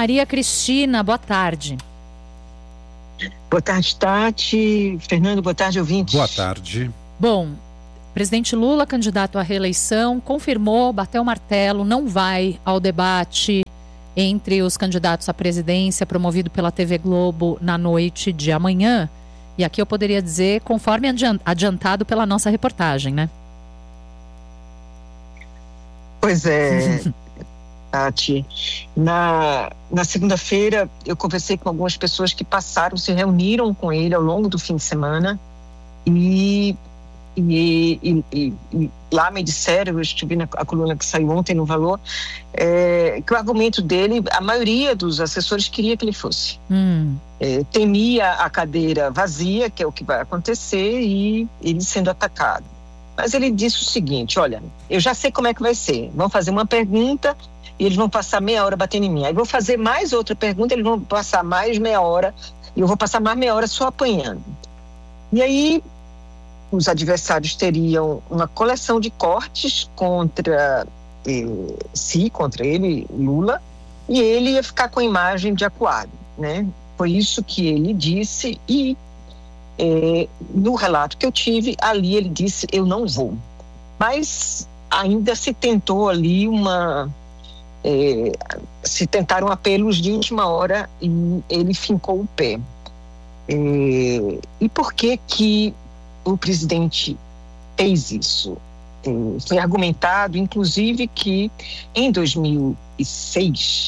Maria Cristina, boa tarde. Boa tarde, Tati. Fernando, boa tarde, ouvintes. Boa tarde. Bom, presidente Lula, candidato à reeleição, confirmou, bateu o martelo, não vai ao debate entre os candidatos à presidência promovido pela TV Globo na noite de amanhã. E aqui eu poderia dizer, conforme adiantado pela nossa reportagem, né? Pois é, Tati. Na segunda-feira, eu conversei com algumas pessoas que se reuniram com ele ao longo do fim de semana e lá me disseram, eu estive na coluna que saiu ontem no Valor, que o argumento dele, a maioria dos assessores queria que ele fosse. Temia a cadeira vazia, que é o que vai acontecer, e ele sendo atacado. Mas ele disse o seguinte: olha, eu já sei como é que vai ser. Vão fazer uma pergunta e eles vão passar meia hora batendo em mim. Aí vou fazer mais outra pergunta, eles vão passar mais meia hora e eu vou passar mais meia hora só apanhando. E aí os adversários teriam uma coleção de cortes contra ele, Lula, e ele ia ficar com a imagem de acuado, né? Foi isso que ele disse e no relato que eu tive, ali ele disse: eu não vou. Mas ainda se tentou ali se tentaram apelos de última hora e ele fincou o pé. E por que o presidente fez isso? Foi argumentado, inclusive, que em 2006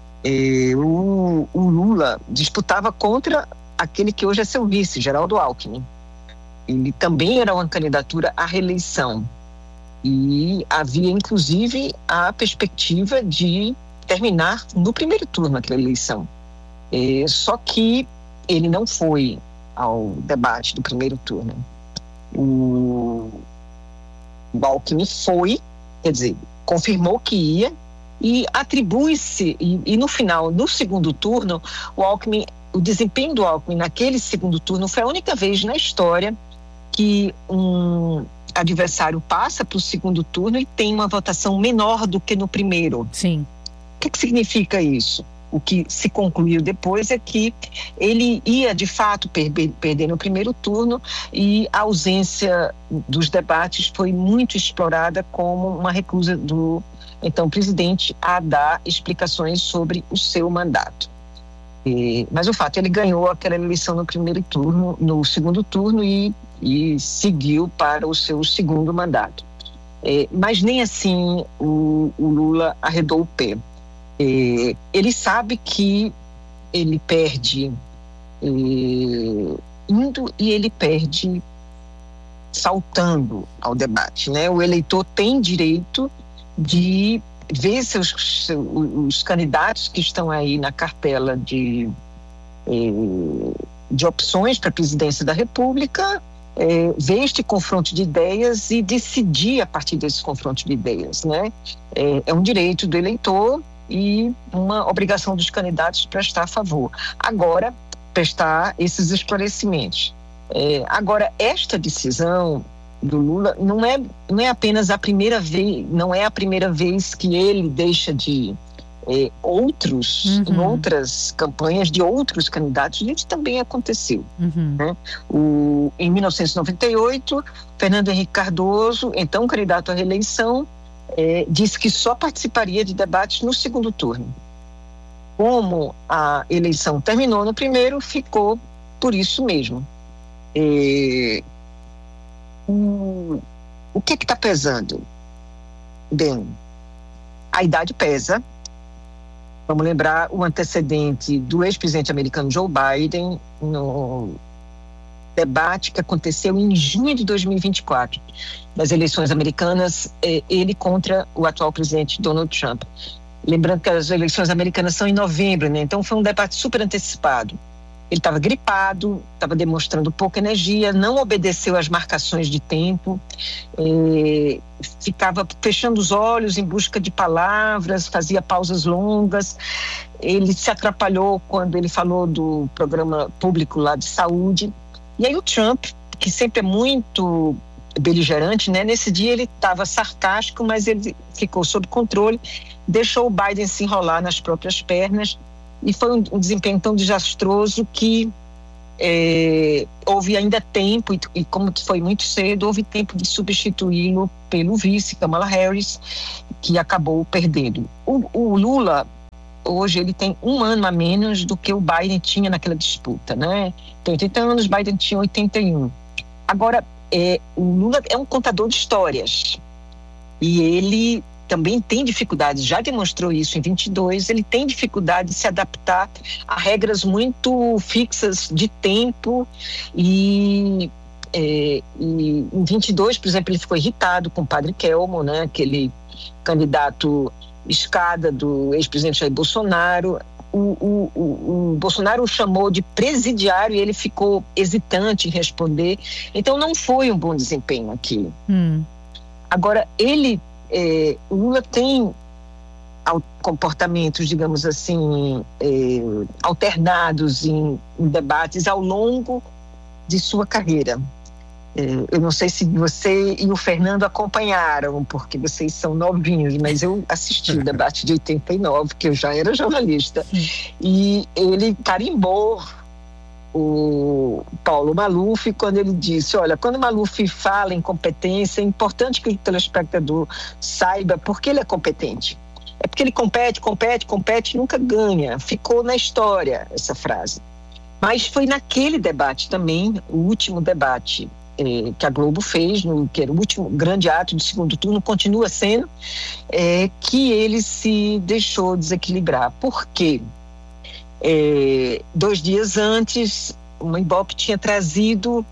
o Lula disputava contra aquele que hoje é seu vice, Geraldo Alckmin. Ele também era uma candidatura à reeleição. E havia, inclusive, a perspectiva de terminar no primeiro turno aquela eleição. Só que ele não foi ao debate do primeiro turno. O Alckmin foi, quer dizer, confirmou que ia, e atribui-se, e no final, no segundo turno, o desempenho do Alckmin naquele segundo turno foi a única vez na história que um adversário passa para o segundo turno e tem uma votação menor do que no primeiro. Sim. O que significa isso? O que se concluiu depois é que ele ia, de fato, perder no primeiro turno, e a ausência dos debates foi muito explorada como uma recusa do então presidente a dar explicações sobre o seu mandato. Mas o fato, ele ganhou aquela eleição no primeiro turno, no segundo turno, e seguiu para o seu segundo mandato. Mas nem assim o Lula arredou o pé. Ele sabe que ele perde indo e ele perde saltando ao debate, né? O eleitor tem direito de ver os candidatos que estão aí na cartela de opções para a presidência da República, ver este confronto de ideias e decidir a partir desse confronto de ideias, né? É um direito do eleitor e uma obrigação dos candidatos prestar a favor. Agora, prestar esses esclarecimentos. Agora, esta decisão do Lula não é apenas a primeira vez, não é a primeira vez que ele deixa de em outras campanhas de outros candidatos, isso também aconteceu. Né? Em 1998, Fernando Henrique Cardoso, então candidato à reeleição, disse que só participaria de debates no segundo turno. Como a eleição terminou no primeiro, ficou por isso mesmo. O que está pesando? Bem, a idade pesa. Vamos lembrar o antecedente do ex-presidente americano Joe Biden no debate que aconteceu em junho de 2024, nas eleições americanas, ele contra o atual presidente Donald Trump. Lembrando que as eleições americanas são em novembro, né? Então foi um debate super antecipado. Ele estava gripado, estava demonstrando pouca energia, não obedeceu às marcações de tempo, ficava fechando os olhos em busca de palavras, fazia pausas longas. Ele se atrapalhou quando ele falou do programa público lá de saúde. E aí o Trump, que sempre é muito beligerante, né? Nesse dia ele estava sarcástico, mas ele ficou sob controle, deixou o Biden se enrolar nas próprias pernas e foi um desempenho tão desastroso que houve ainda tempo, e como foi muito cedo, houve tempo de substituí-lo pelo vice, Kamala Harris, que acabou perdendo. O Lula, hoje, ele tem 1 ano a menos do que o Biden tinha naquela disputa, né? Tem 80 anos, Biden tinha 81. Agora, o Lula é um contador de histórias, e ele também tem dificuldades, já demonstrou isso em 22, ele tem dificuldade de se adaptar a regras muito fixas de tempo, e em 22, por exemplo, ele ficou irritado com o padre Kelmo, né, aquele candidato escada do ex-presidente Jair Bolsonaro. O Bolsonaro o chamou de presidiário e ele ficou hesitante em responder, então não foi um bom desempenho aqui. Agora, o Lula tem comportamentos, digamos assim, alternados em debates ao longo de sua carreira. Eu não sei se você e o Fernando acompanharam, porque vocês são novinhos, mas eu assisti o debate de 89, que eu já era jornalista, e ele carimbou o Paulo Maluf quando ele disse: olha, quando o Maluf fala em competência, é importante que o telespectador saiba por que ele é competente. É porque ele compete, nunca ganha. Ficou na história essa frase. Mas foi naquele debate também, o último debate que a Globo fez, que era o último grande ato do segundo turno, continua sendo, que ele se deixou desequilibrar. Por quê? 2 dias antes, o Ibope tinha trazido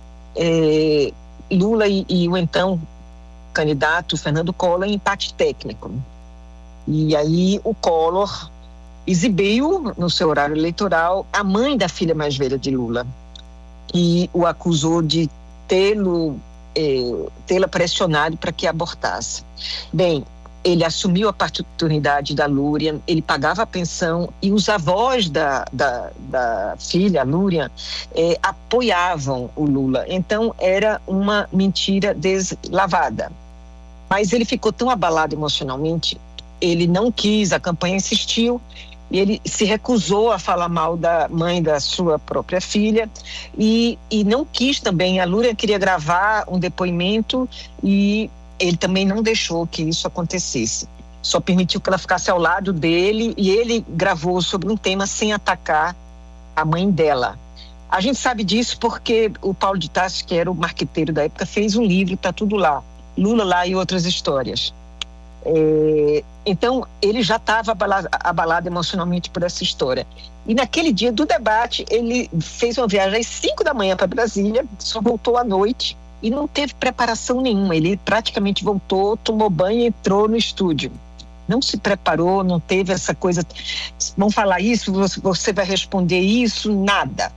Lula e o então candidato Fernando Collor em empate técnico. E aí o Collor exibiu no seu horário eleitoral a mãe da filha mais velha de Lula e o acusou de tê-la pressionado para que abortasse. Bem, ele assumiu a paternidade da Lúria, ele pagava a pensão e os avós da filha, a Lúria, apoiavam o Lula. Então, era uma mentira deslavada. Mas ele ficou tão abalado emocionalmente, ele não quis, a campanha insistiu, e ele se recusou a falar mal da mãe da sua própria filha e não quis também. A Lúria queria gravar um depoimento e ele também não deixou que isso acontecesse. Só permitiu que ela ficasse ao lado dele e ele gravou sobre um tema sem atacar a mãe dela. A gente sabe disso porque o Paulo de Tarso, que era o marqueteiro da época, fez um livro, está tudo lá, Lula lá e outras histórias. Então, ele já estava abalado emocionalmente por essa história. E naquele dia do debate, ele fez uma viagem às 5 da manhã para Brasília, só voltou à noite e não teve preparação nenhuma. Ele praticamente voltou, tomou banho e entrou no estúdio. Não se preparou, não teve essa coisa, vão falar isso, você vai responder isso, nada.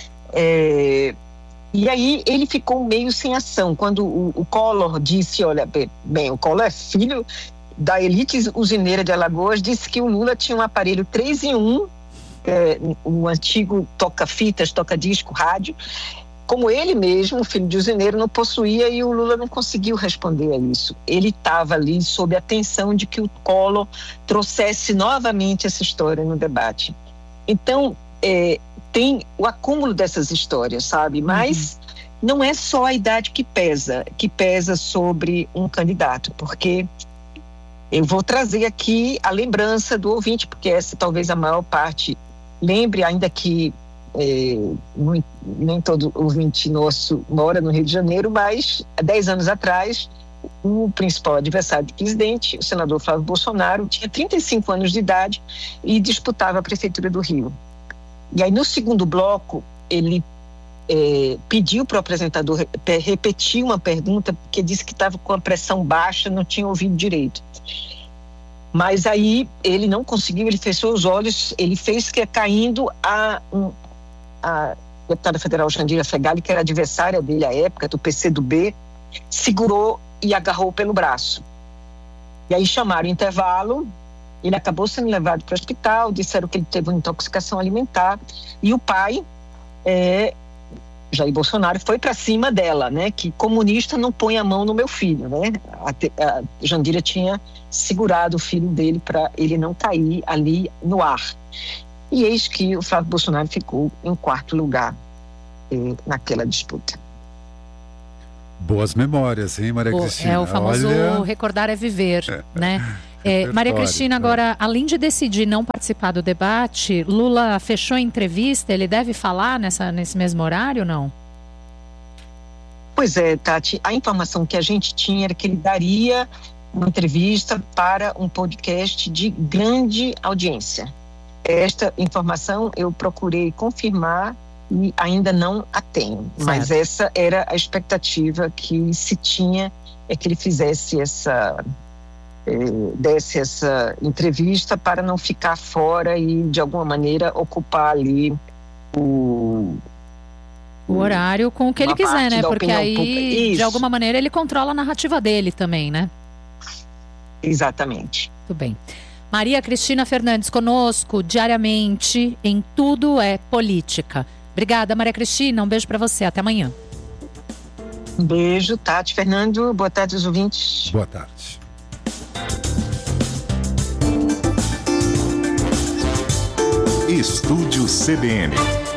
E aí ele ficou meio sem ação. Quando o Collor disse, olha, bem, o Collor é filho da elite usineira de Alagoas, disse que o Lula tinha um aparelho 3 em 1, o antigo toca-fitas, toca-disco, rádio, como ele mesmo, filho de usineiro, não possuía, e o Lula não conseguiu responder a isso. Ele estava ali sob a tensão de que o Collor trouxesse novamente essa história no debate. Então, tem o acúmulo dessas histórias, sabe? Mas não é só a idade que pesa sobre um candidato, porque eu vou trazer aqui a lembrança do ouvinte, porque essa talvez a maior parte lembre, ainda que nem todo ouvinte nosso mora no Rio de Janeiro, mas há 10 anos atrás, o principal adversário do presidente, o senador Flávio Bolsonaro, tinha 35 anos de idade e disputava a prefeitura do Rio. E aí, no segundo bloco, ele pediu para o apresentador repetir uma pergunta, porque disse que estava com a pressão baixa, não tinha ouvido direito. Mas aí ele não conseguiu, ele fechou os olhos, ele fez que caindo a deputada federal Jandira Fegali, que era adversária dele à época, do PCdoB, segurou e agarrou pelo braço. E aí chamaram o intervalo, ele acabou sendo levado para o hospital, disseram que ele teve uma intoxicação alimentar, e o pai, Jair Bolsonaro, foi para cima dela, né? Que comunista não põe a mão no meu filho, né? A Jandira tinha segurado o filho dele para ele não cair ali no ar. E eis que o Flávio Bolsonaro ficou em quarto lugar naquela disputa. Boas memórias, hein, Maria Cristina? É o famoso recordar é viver, né? Maria Cristina, agora, além de decidir não participar do debate, Lula fechou a entrevista, ele deve falar nesse mesmo horário ou não? Pois é, Tati, a informação que a gente tinha era que ele daria uma entrevista para um podcast de grande audiência. Esta informação eu procurei confirmar e ainda não a tenho, certo. Mas essa era a expectativa que se tinha, que ele fizesse desse essa entrevista para não ficar fora e de alguma maneira ocupar ali o horário com o que ele quiser, né? Porque aí, de alguma maneira, ele controla a narrativa dele também, né? Exatamente. Muito bem. Maria Cristina Fernandes conosco diariamente em Tudo é Política. Obrigada, Maria Cristina. Um beijo para você. Até amanhã. Um beijo, Tati, Fernando. Boa tarde aos ouvintes. Boa tarde. Estúdio CBN.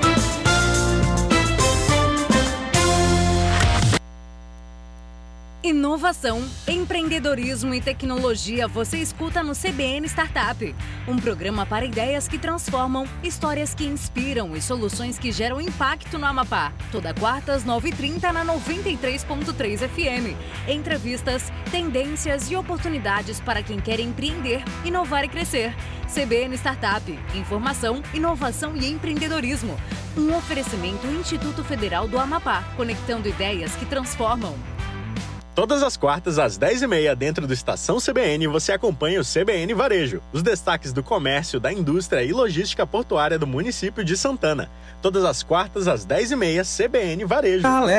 Inovação, empreendedorismo e tecnologia você escuta no CBN Startup. Um programa para ideias que transformam, histórias que inspiram e soluções que geram impacto no Amapá. Toda quarta às 9h30 na 93.3 FM. Entrevistas, tendências e oportunidades para quem quer empreender, inovar e crescer. CBN Startup. Informação, inovação e empreendedorismo. Um oferecimento Instituto Federal do Amapá, conectando ideias que transformam. Todas as quartas, às 10h30, dentro do Estação CBN, você acompanha o CBN Varejo, os destaques do comércio, da indústria e logística portuária do município de Santana. Todas as quartas, às 10h30, CBN Varejo.